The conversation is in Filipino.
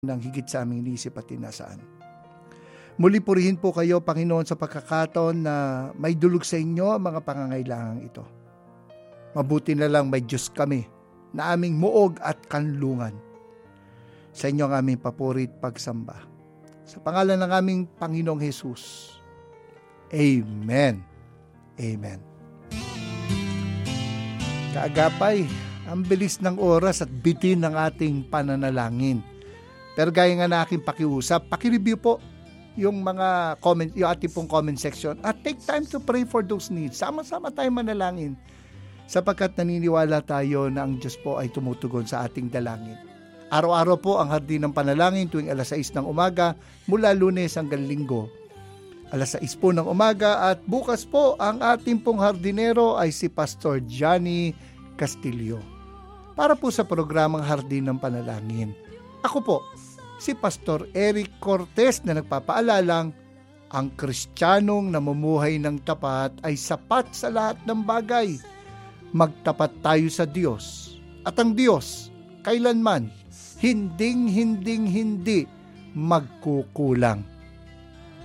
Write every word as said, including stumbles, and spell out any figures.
ng higit sa aming inisip at tinasaan. Muli purihin po kayo, Panginoon, sa pagkakataon na may dulog sa inyo ang mga pangangailangan ito. Mabuti na lang may Diyos kami na aming muog at kanlungan. Sa inyo ang aming papuri at pagsamba. Sa pangalan ng aming Panginoong Hesus. Amen. Amen. Kaagapay, ang bilis ng oras at bitin ng ating pananalangin. Pero gaya nga na aking pakiusap, pakireview po yung mga comment, yung ating pong comment section at take time to pray for those needs. Sama-sama tayo manalangin sapagkat naniniwala tayo na ang Diyos po ay tumutugon sa ating dalangin. Araw-araw po ang hardin ng panalangin tuwing alas sais ng umaga mula Lunes hanggang Linggo. Alas sais po ng umaga at bukas po ang ating pong hardinero ay si Pastor Johnny Castillo. Para po sa programang Hardin ng Panalangin. Ako po, si Pastor Eric Cortez na nagpapaalalang ang Kristiyanong namumuhay ng tapat ay sapat sa lahat ng bagay. Magtapat tayo sa Diyos at ang Diyos kailanman hinding-hinding hindi magkukulang.